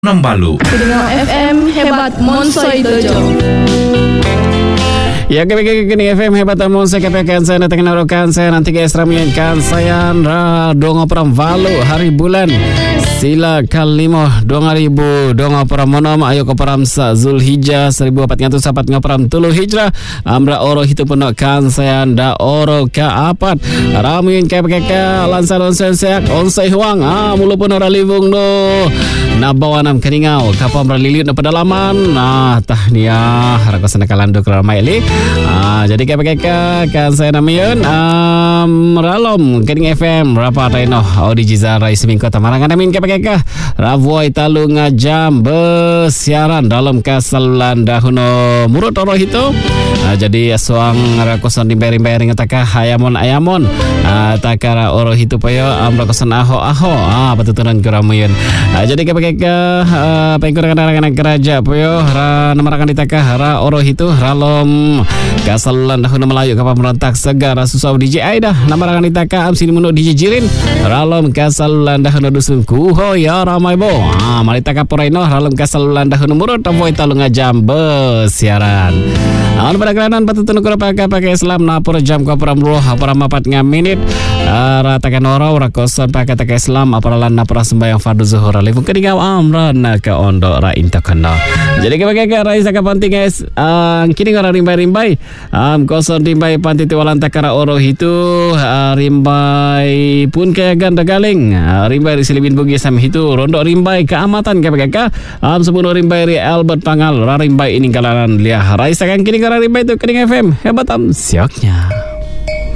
Nambalu. Pendengar FM hebat Monsoi Dojo. Ya, kini FM hebat Monsoi KPK saya datang narokan saya nanti guys ramian saya dongo peram valu hari bulan sila kalimo 2000 dongo peram monom ayo ke peram sa Zulhijjah 1440 peram tulu hijrah amra oro hitu penokan saya nda oro ka apat ramian KPK lansalon senseak onsai huang mulu pun ora livung no nabawanam keningau kapam ralilit na pedalaman tahniah rakosana kalando kramaili. Jadi KPK kan saya namayan Ralom Kening FM Rapa Taino Audi Jizara Isming Kota Marangan Amin KPK Ravoi Talu ngajam bersiaran dalam kasalulan dahuno murut oro itu. Jadi suang rakosan dimberi-mberi ngetaka ayamon takara oro itu payo rakosan aho patutunan kuramuyan. Jadi KPK pengkurang anak keraja payo namarakan ditaka oro itu Ralom kasalulan dahuna Melayu kapal merontak segara susau DJ Aida namarakan ditaka amsin muno DJ Jirin Ralom kasalulan dahuna dusun kuho ya ramai bo marita kapuraino Ralom kasalulan dahuna murut avoy talu ngajam bersiaran. Awan pada keranan patutun ukura pakai Islam napur jam kapura muluh apura mapat ngaminit ratakan oro rakosan pakai taka Islam aparalan napura sembayang fardu zuhur alifun kedingau amran ka ondo ra intakana. Jadi KPK raisa kapanting guys kini ngara rimbai koson rimbai panti tiwalan takara oro itu rimbai pun kaya ganda galing rimbai risilibin bugi sam itu rondo rimbai keamatan KPK sebuah rimbai ri Albert Pangal rimbai ini kalanan liah raisa kan kini ngara rimbai itu Kening FM hebatam sioknya.